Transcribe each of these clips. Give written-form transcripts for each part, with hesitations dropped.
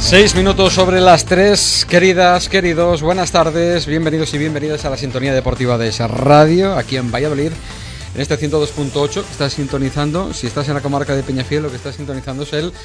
6 minutos sobre las 3, queridas, queridos, buenas tardes, bienvenidos y bienvenidas a la sintonía deportiva de esa radio, aquí en Valladolid, en este 102.8 que estás sintonizando. Si estás en la comarca de Peñafiel, lo que estás sintonizando es el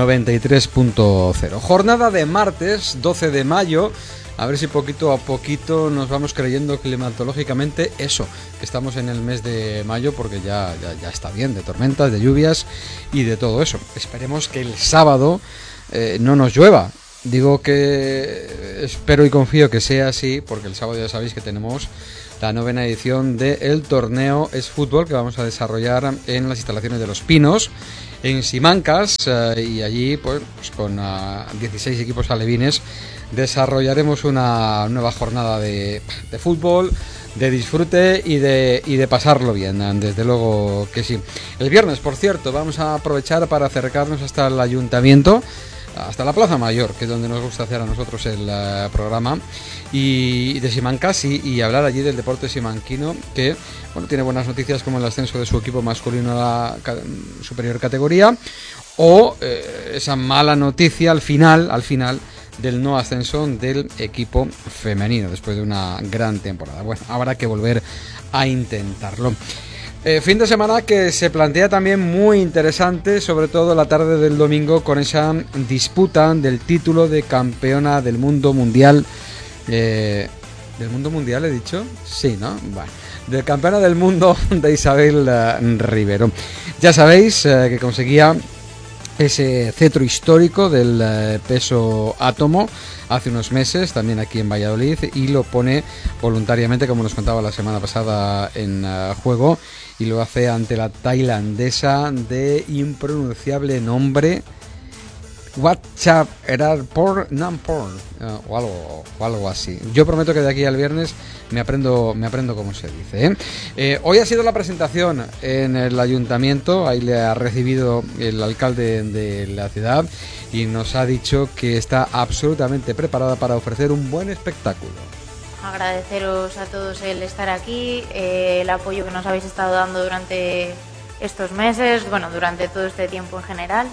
93.0. Jornada de martes, 12 de mayo, a ver si poquito a poquito nos vamos creyendo climatológicamente eso, que estamos en el mes de mayo, porque ya está bien, de tormentas, de lluvias y de todo eso. Esperemos que el sábado no nos llueva. Digo que espero y confío que sea así, porque el sábado ya sabéis que tenemos la 9ª edición del torneo Es Fútbol, que vamos a desarrollar en las instalaciones de Los Pinos, en Simancas, y allí pues con 16 equipos alevines desarrollaremos una nueva jornada de fútbol, de disfrute y de pasarlo bien, desde luego que sí. El viernes, por cierto, vamos a aprovechar para acercarnos hasta el ayuntamiento, hasta la Plaza Mayor, que es donde nos gusta hacer a nosotros el programa, y de Simancas, y hablar allí del deporte simanquino, que bueno, tiene buenas noticias, como el ascenso de su equipo masculino a la superior categoría, o esa mala noticia al final del no ascenso del equipo femenino después de una gran temporada. Bueno, habrá que volver a intentarlo. Fin de semana que se plantea también muy interesante, sobre todo la tarde del domingo, con esa disputa del título de campeona del mundo mundial. ¿Del mundo mundial he dicho? Sí, ¿no? Vale. De campeona del mundo de Isabel Rivero. Ya sabéis que conseguía ese cetro histórico del peso átomo hace unos meses, también aquí en Valladolid, y lo pone voluntariamente, como nos contaba la semana pasada, en juego, y lo hace ante la tailandesa de impronunciable nombre WhatsApp Erarpor Nampor, o algo así. Yo prometo que de aquí al viernes me aprendo cómo se dice, Hoy ha sido la presentación en el ayuntamiento, ahí le ha recibido el alcalde de la ciudad y nos ha dicho que está absolutamente preparada para ofrecer un buen espectáculo. Agradeceros a todos el estar aquí, el apoyo que nos habéis estado dando durante estos meses, bueno, durante todo este tiempo en general.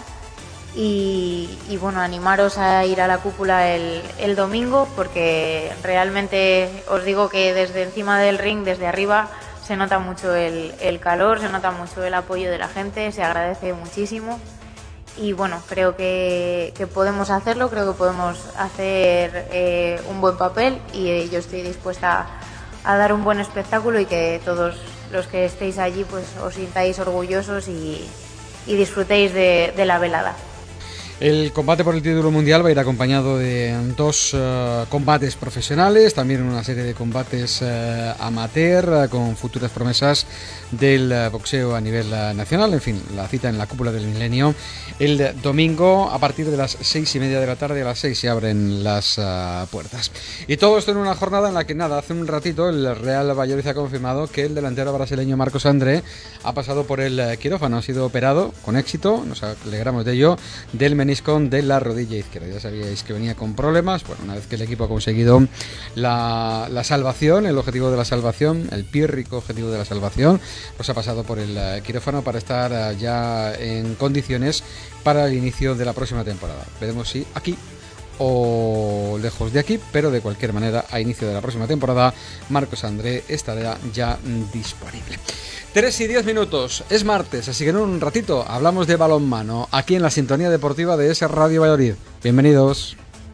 Y bueno, animaros a ir a la cúpula el domingo, porque realmente os digo que desde encima del ring, desde arriba, se nota mucho el calor, se nota mucho el apoyo de la gente, se agradece muchísimo. Y bueno, creo que podemos hacerlo, creo que podemos hacer un buen papel, y yo estoy dispuesta a dar un buen espectáculo, y que todos los que estéis allí pues os sintáis orgullosos y disfrutéis de la velada. El combate por el título mundial va a ir acompañado de 2 combates profesionales, también una serie de combates amateur, con futuras promesas del boxeo a nivel nacional. En fin, la cita en la cúpula del milenio el domingo a partir de las 6:30 de la tarde. A las 6 se abren las puertas. Y todo esto en una jornada en la que, hace un ratito el Real Valladolid ha confirmado que el delantero brasileño Marcos André ha pasado por el quirófano, ha sido operado con éxito, nos alegramos de ello, del menisco de la rodilla izquierda. Ya sabíais que venía con problemas. Bueno, una vez que el equipo ha conseguido la salvación, el objetivo de la salvación, el pírrico objetivo de la salvación, pues ha pasado por el quirófano para estar ya en condiciones para el inicio de la próxima temporada. Veremos si aquí o lejos de aquí, pero de cualquier manera, a inicio de la próxima temporada, Marcos André estará ya disponible. 3:10, es martes, así que en un ratito hablamos de balonmano aquí en la sintonía deportiva de esa Radio Valladolid. Bienvenidos.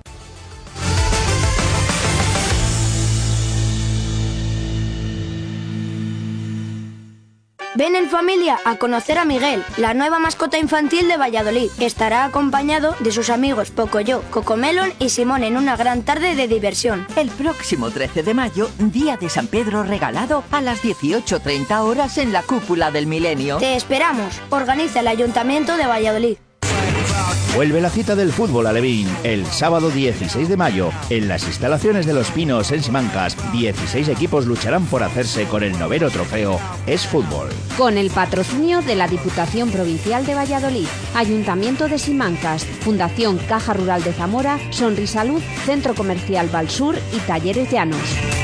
Ven en familia a conocer a Miguel, la nueva mascota infantil de Valladolid. Estará acompañado de sus amigos Pocoyo, Cocomelon y Simón en una gran tarde de diversión. El próximo 13 de mayo, día de San Pedro regalado, a las 18:30 horas en la cúpula del milenio. Te esperamos. Organiza el Ayuntamiento de Valladolid. Vuelve la cita del fútbol alevín el sábado 16 de mayo en las instalaciones de Los Pinos en Simancas. 16 equipos lucharán por hacerse con el 9º trofeo Es Fútbol. Con el patrocinio de la Diputación Provincial de Valladolid, Ayuntamiento de Simancas, Fundación Caja Rural de Zamora, Sonrisalud, Centro Comercial Valsur y Talleres Llanos.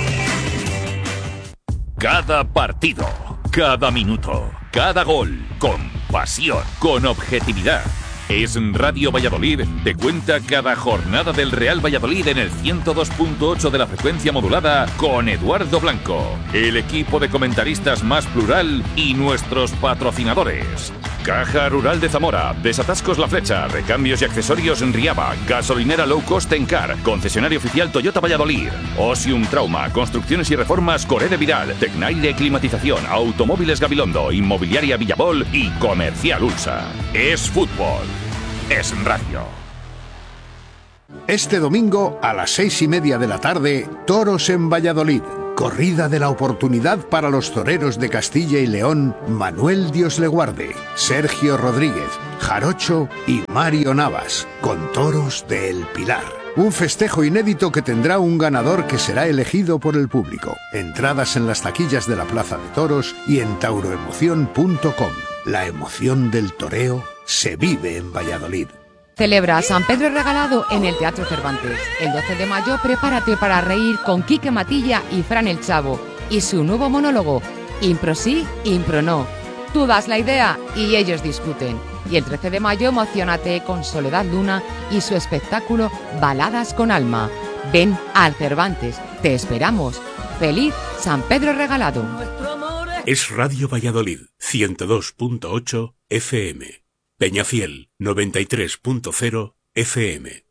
Cada partido, cada minuto, cada gol, con pasión, con objetividad. Es Radio Valladolid, te cuenta cada jornada del Real Valladolid en el 102.8 de la frecuencia modulada con Eduardo Blanco, el equipo de comentaristas más plural y nuestros patrocinadores. Caja Rural de Zamora, Desatascos La Flecha, recambios y accesorios en Riaba, gasolinera low cost Encar, concesionario oficial Toyota Valladolid, Osium Trauma, construcciones y reformas Coré de Viral, Tecnaire Climatización, Automóviles Gabilondo, Inmobiliaria Villabol y Comercial Ulsa. Es fútbol, es radio. Este domingo a las 6:30 de la tarde, Toros en Valladolid. Corrida de la oportunidad para los toreros de Castilla y León, Manuel Dios le guarde, Sergio Rodríguez, Jarocho y Mario Navas, con toros de El Pilar. Un festejo inédito que tendrá un ganador que será elegido por el público. Entradas en las taquillas de la Plaza de Toros y en tauroemoción.com. La emoción del toreo se vive en Valladolid. Celebra San Pedro Regalado en el Teatro Cervantes. El 12 de mayo prepárate para reír con Quique Matilla y Fran el Chavo y su nuevo monólogo, Impro sí, Impro no. Tú das la idea y ellos discuten. Y el 13 de mayo emocionate con Soledad Luna y su espectáculo Baladas con Alma. Ven al Cervantes, te esperamos. ¡Feliz San Pedro Regalado! Es Radio Valladolid, 102.8 FM. Peñafiel, 93.0 FM.